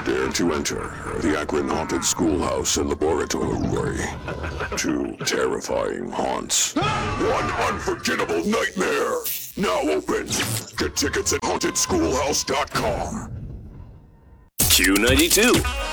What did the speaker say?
Dare to enter the Akron Haunted Schoolhouse and Laboratory. 2 terrifying haunts. 1 unforgettable nightmare. Now open. Get tickets at HauntedSchoolhouse.com. Q92.